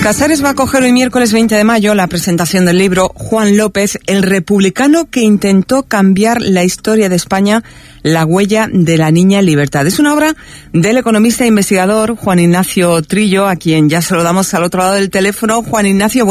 Casares va a acoger hoy miércoles 20 de mayo la presentación del libro Juan López, el republicano que intentó cambiar la historia de España, la huella de la niña en libertad. Es una obra del economista e investigador Juan Ignacio Trillo, a quien ya saludamos al otro lado del teléfono. Juan Ignacio,